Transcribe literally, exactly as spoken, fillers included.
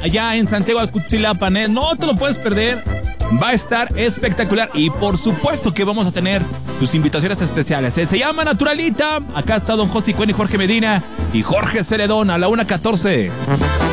allá en Santiago Acutzilapa, ¿eh? No te lo puedes perder. Va a estar espectacular y por supuesto que vamos a tener tus invitaciones especiales, ¿eh? Se llama Naturalita. Acá está Don José Cuen y Jorge Medina y Jorge Celedón a la una catorce.